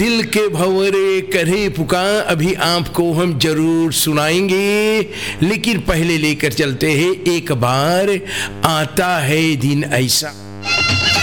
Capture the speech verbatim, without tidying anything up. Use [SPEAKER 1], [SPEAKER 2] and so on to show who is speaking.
[SPEAKER 1] दिल के भंवरे करे पुकार अभी आपको हम जरूर सुनाएंगे, लेकिन पहले लेकर चलते हैं एक बार आता है दिन ऐसा।